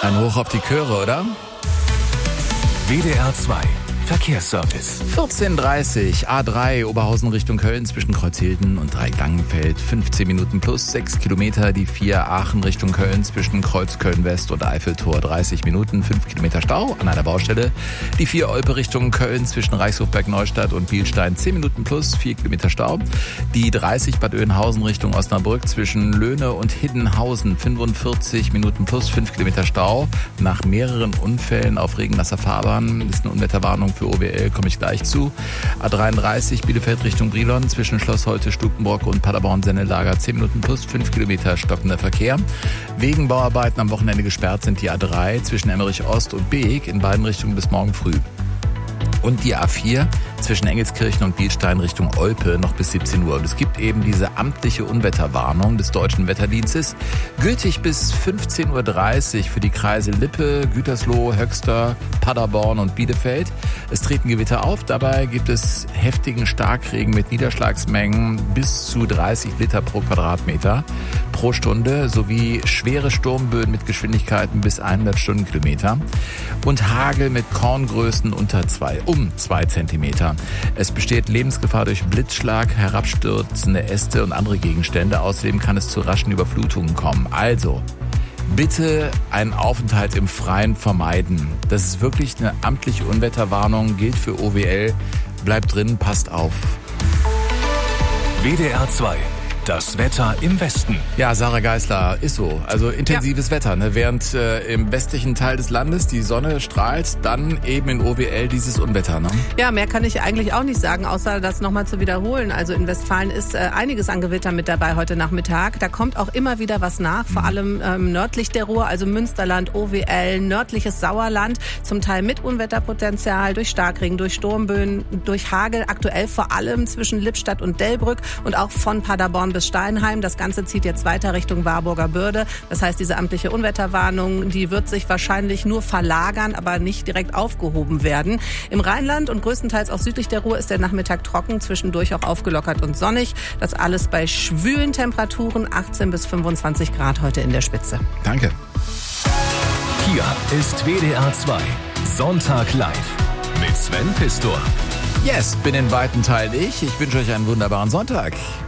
Ein Hoch auf die Chöre, oder? WDR 2 Verkehrsservice. 14:30 A3 Oberhausen Richtung Köln zwischen Kreuzhilden und Dreigangenfeld. 15 Minuten plus 6 Kilometer. Die 4 Aachen Richtung Köln zwischen Kreuz Köln-West und Eiffeltor. 30 Minuten, 5 Kilometer Stau an einer Baustelle. Die 4 Olpe Richtung Köln zwischen Reichshofberg-Neustadt und Bielstein. 10 Minuten plus 4 Kilometer Stau. Die 30 Bad Oeynhausen Richtung Osnabrück zwischen Löhne und Hiddenhausen. 45 Minuten plus 5 Kilometer Stau. Nach mehreren Unfällen auf regennasser Fahrbahn ist eine Unwetterwarnung für OWL, komme ich gleich zu. A33 Bielefeld Richtung Brilon zwischen Schloss Holte, Stukenbrock und Paderborn-Sennelager. 10 Minuten plus 5 Kilometer stockender Verkehr. Wegen Bauarbeiten am Wochenende gesperrt sind die A3 zwischen Emmerich Ost und Beek in beiden Richtungen bis morgen früh. Und die A4 zwischen Engelskirchen und Bielstein Richtung Olpe noch bis 17 Uhr. Und es gibt eben diese amtliche Unwetterwarnung des Deutschen Wetterdienstes, gültig bis 15:30 Uhr für die Kreise Lippe, Gütersloh, Höxter, Paderborn und Bielefeld. Es treten Gewitter auf, dabei gibt es heftigen Starkregen mit Niederschlagsmengen bis zu 30 Liter pro Quadratmeter pro Stunde sowie schwere Sturmböen mit Geschwindigkeiten bis 100 Stundenkilometer und Hagel mit Korngrößen um 2 Zentimeter. Es besteht Lebensgefahr durch Blitzschlag, herabstürzende Äste und andere Gegenstände. Außerdem kann es zu raschen Überflutungen kommen. Also, bitte einen Aufenthalt im Freien vermeiden. Das ist wirklich eine amtliche Unwetterwarnung, gilt für OWL. Bleibt drin, passt auf. WDR 2. Das Wetter im Westen. Ja, Sarah Geisler, ist so. Also intensives Wetter, ne? Während im westlichen Teil des Landes die Sonne strahlt, dann eben in OWL dieses Unwetter, ne? Ja, mehr kann ich eigentlich auch nicht sagen, außer das nochmal zu wiederholen. Also in Westfalen ist einiges an Gewitter mit dabei heute Nachmittag. Da kommt auch immer wieder was nach, vor allem nördlich der Ruhr, also Münsterland, OWL, nördliches Sauerland, zum Teil mit Unwetterpotenzial, durch Starkregen, durch Sturmböen, durch Hagel, aktuell vor allem zwischen Lippstadt und Delbrück und auch von Paderborn bis Steinheim. Das Ganze zieht jetzt weiter Richtung Warburger Börde. Das heißt, diese amtliche Unwetterwarnung, die wird sich wahrscheinlich nur verlagern, aber nicht direkt aufgehoben werden. Im Rheinland und größtenteils auch südlich der Ruhr ist der Nachmittag trocken, zwischendurch auch aufgelockert und sonnig. Das alles bei schwülen Temperaturen, 18 bis 25 Grad heute in der Spitze. Danke. Hier ist WDR 2 Sonntag live mit Sven Pistor. Yes, bin in weiten Teilen ich. Ich wünsche euch einen wunderbaren Sonntag.